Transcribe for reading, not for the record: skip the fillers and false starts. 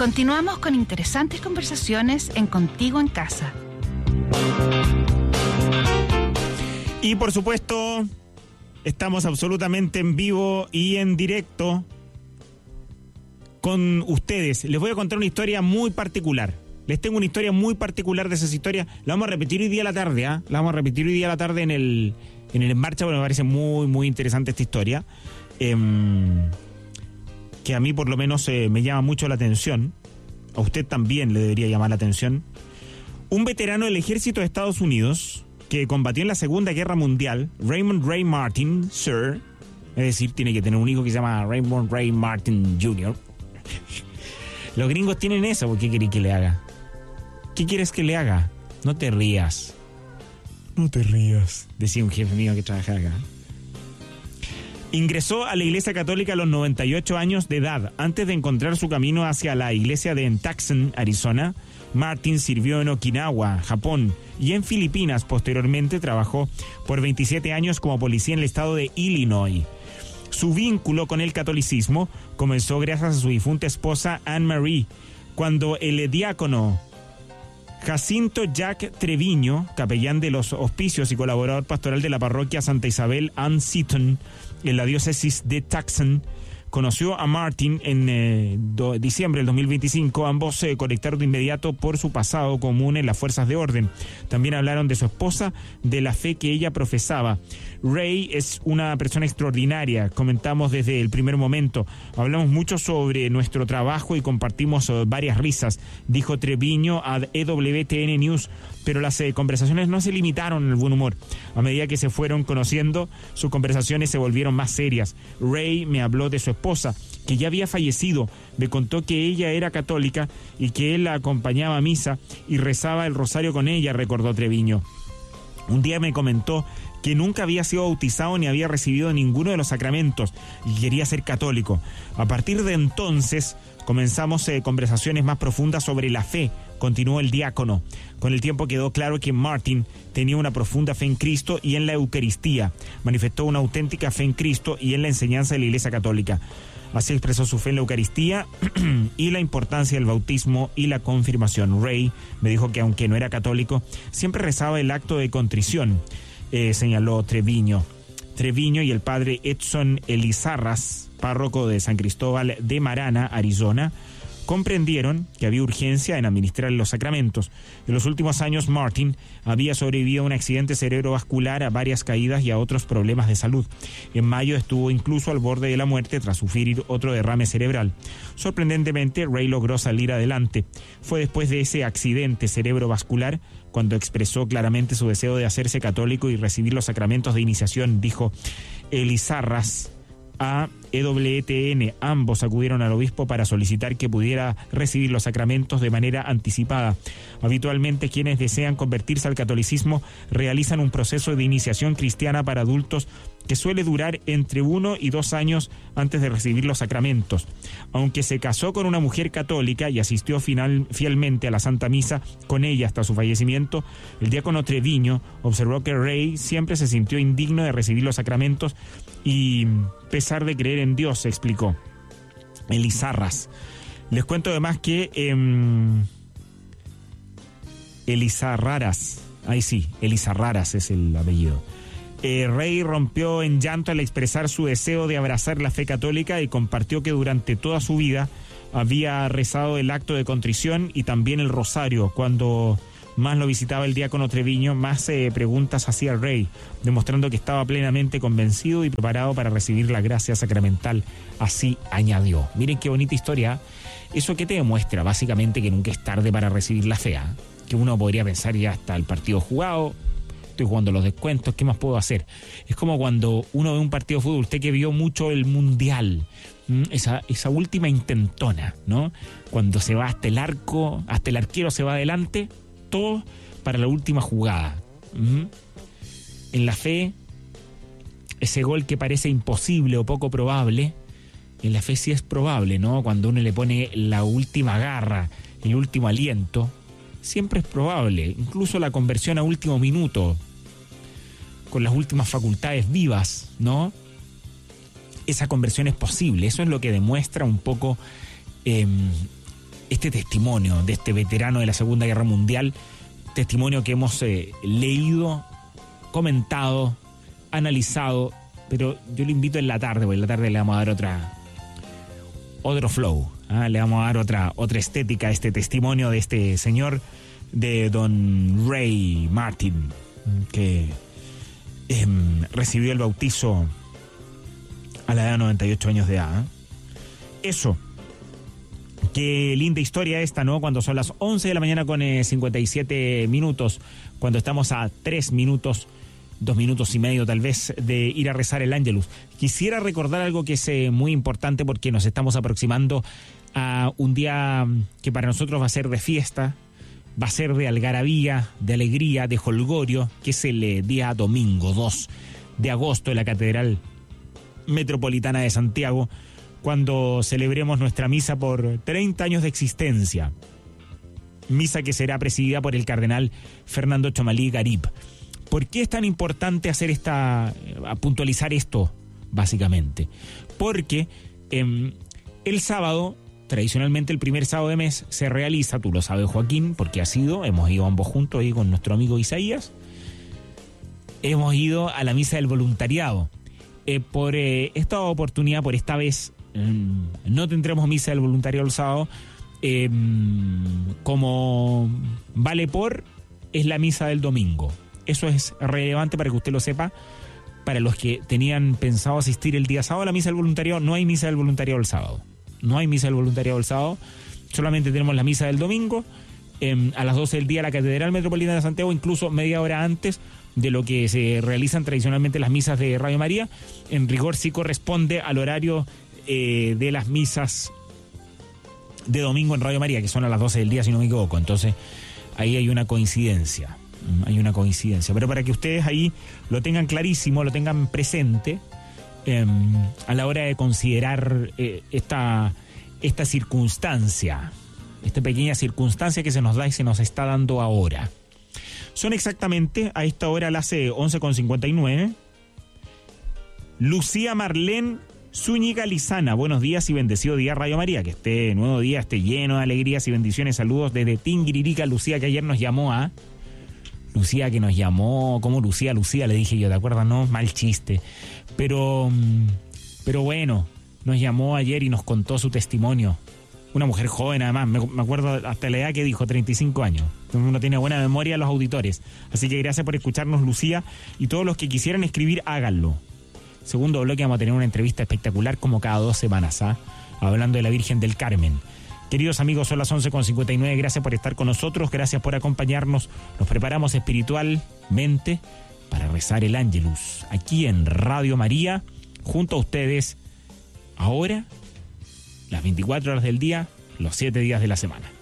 Continuamos con interesantes conversaciones en Contigo en Casa. Y por supuesto, estamos absolutamente en vivo y en directo con ustedes. Les voy a contar una historia muy particular. Les tengo una historia muy particular de esas historias. La vamos a repetir hoy día a la tarde, La vamos a repetir hoy día a la tarde en el En Marcha, porque me parece muy, muy interesante esta historia. Que a mí por lo menos me llama mucho la atención. A usted también le debería llamar la atención. Un veterano del ejército de Estados Unidos que combatió en la Segunda Guerra Mundial, Raymond Ray Martin, Sr., es decir, tiene que tener un hijo que se llama Raymond Ray Martin Jr. Los gringos tienen eso. ¿Por qué querés que le haga? ¿Qué quieres que le haga? No te rías. No te rías, decía un jefe mío que trabajaba acá. Ingresó a la Iglesia Católica a los 98 años de edad. Antes de encontrar su camino hacia la iglesia de Tucson, Arizona, Martin sirvió en Okinawa, Japón, y en Filipinas. Posteriormente trabajó por 27 años como policía en el estado de Illinois. Su vínculo con el catolicismo comenzó gracias a su difunta esposa Anne Marie, cuando el diácono Jacinto Jack Treviño, capellán de los hospicios y colaborador pastoral de la parroquia Santa Isabel Ann Seton en la diócesis de Tucson, conoció a Martin en diciembre del 2025. Ambos se conectaron de inmediato por su pasado común en las fuerzas de orden. También hablaron de su esposa, de la fe que ella profesaba. Ray es una persona extraordinaria, comentamos desde el primer momento. Hablamos mucho sobre nuestro trabajo y compartimos varias risas, dijo Treviño a EWTN News. Pero las conversaciones no se limitaron al buen humor. A medida que se fueron conociendo, sus conversaciones se volvieron más serias. Ray me habló de su esposa, que ya había fallecido. Me contó que ella era católica y que él la acompañaba a misa y rezaba el rosario con ella, recordó Treviño. Un día me comentó que nunca había sido bautizado ni había recibido ninguno de los sacramentos y quería ser católico. A partir de entonces comenzamos conversaciones más profundas sobre la fe, continuó el diácono. Con el tiempo quedó claro que Martin tenía una profunda fe en Cristo y en la Eucaristía. Manifestó una auténtica fe en Cristo y en la enseñanza de la Iglesia Católica. Así expresó su fe en la Eucaristía y la importancia del bautismo y la confirmación. Ray me dijo que aunque no era católico, siempre rezaba el acto de contrición, señaló Treviño. Treviño y el padre Edson Elizarras, párroco de San Cristóbal de Marana, Arizona, comprendieron que había urgencia en administrar los sacramentos. En los últimos años, Martin había sobrevivido a un accidente cerebrovascular, a varias caídas y a otros problemas de salud. En mayo estuvo incluso al borde de la muerte tras sufrir otro derrame cerebral. Sorprendentemente, Ray logró salir adelante. Fue después de ese accidente cerebrovascular cuando expresó claramente su deseo de hacerse católico y recibir los sacramentos de iniciación, dijo Elizarras a EWTN. Ambos acudieron al obispo para solicitar que pudiera recibir los sacramentos de manera anticipada. Habitualmente quienes desean convertirse al catolicismo realizan un proceso de iniciación cristiana para adultos que suele durar entre 1 y 2 años antes de recibir los sacramentos. Aunque se casó con una mujer católica y asistió fielmente a la Santa Misa con ella hasta su fallecimiento, el diácono Treviño observó que Ray siempre se sintió indigno de recibir los sacramentos y pesar de creer en Dios, se explicó Elizarras. Les cuento además que Elizarraras es el apellido. Ray rompió en llanto al expresar su deseo de abrazar la fe católica y compartió que durante toda su vida había rezado el acto de contrición y también el rosario. Cuando más lo visitaba el diácono Treviño, más preguntas hacía Ray, demostrando que estaba plenamente convencido y preparado para recibir la gracia sacramental. Así añadió. Miren qué bonita historia. ¿Eso qué te demuestra? Básicamente que nunca es tarde para recibir la fe, que uno podría pensar ya está el partido jugado, estoy jugando los descuentos, ¿qué más puedo hacer? Es como cuando uno ve un partido de fútbol, usted que vio mucho el Mundial, esa última intentona, ¿no? Cuando se va hasta el arco, hasta el arquero se va adelante, todo para la última jugada. En la fe, ese gol que parece imposible o poco probable, en la fe sí es probable, ¿no? Cuando uno le pone la última garra, el último aliento, siempre es probable, incluso la conversión a último minuto, con las últimas facultades vivas, ¿no? Esa conversión es posible. Eso es lo que demuestra un poco este testimonio de este veterano de la Segunda Guerra Mundial, testimonio que hemos leído, comentado, analizado, pero yo lo invito en la tarde, porque en la tarde le vamos a dar otro flow, le vamos a dar otra estética a este testimonio de este señor, de don Ray Martin, que recibió el bautizo a la edad de 98 años de edad. Eso. Qué linda historia esta, ¿no? Cuando son las 11 de la mañana con 57 minutos, cuando estamos a 3 minutos, 2 minutos y medio tal vez, de ir a rezar el Ángelus. Quisiera recordar algo que es muy importante, porque nos estamos aproximando a un día que para nosotros va a ser de fiesta, va a ser de algarabía, de alegría, de jolgorio, que es el día domingo 2 de agosto en la Catedral Metropolitana de Santiago, cuando celebremos nuestra misa por 30 años de existencia. Misa que será presidida por el cardenal Fernando Chomalí Garib. ¿Por qué es tan importante puntualizar esto, básicamente? Porque el sábado, tradicionalmente el primer sábado de mes, se realiza, tú lo sabes, Joaquín, porque hemos ido ambos juntos ahí con nuestro amigo Isaías, hemos ido a la misa del voluntariado. Por esta oportunidad, por esta vez, no tendremos misa del voluntariado el sábado. Como vale es la misa del domingo. Eso es relevante para que usted lo sepa. Para los que tenían pensado asistir el día sábado a la misa del voluntariado, no hay misa del voluntariado el sábado. No hay misa del voluntariado el sábado. Solamente tenemos la misa del domingo. A las 12 del día la Catedral Metropolitana de Santiago, incluso media hora antes de lo que se realizan tradicionalmente las misas de Radio María. En rigor sí corresponde al horario de las misas de domingo en Radio María, que son a las 12 del día, si no me equivoco. Entonces ahí hay una coincidencia. Pero para que ustedes ahí lo tengan clarísimo, lo tengan presente a la hora de considerar esta circunstancia, esta pequeña circunstancia que se nos da y se nos está dando ahora. Son exactamente a esta hora las 11:59. Lucía Marlene Zúñiga Lizana, buenos días y bendecido día, Radio María. Que este nuevo día esté lleno de alegrías y bendiciones. Saludos desde Tinguiririca. Lucía, que ayer nos llamó Lucía, que nos llamó, ¿cómo Lucía, le dije yo, ¿te acuerdas? No, mal chiste. Pero bueno, nos llamó ayer y nos contó su testimonio. Una mujer joven, además, me acuerdo hasta la edad que dijo, 35 años. Uno tiene buena memoria los auditores. Así que gracias por escucharnos, Lucía, y todos los que quisieran escribir, háganlo. Segundo bloque vamos a tener una entrevista espectacular como cada 2 semanas, hablando de la Virgen del Carmen. Queridos amigos, son las 11:59, gracias por estar con nosotros, gracias por acompañarnos. Nos preparamos espiritualmente para rezar el Ángelus aquí en Radio María, junto a ustedes, ahora, las 24 horas del día, los 7 días de la semana.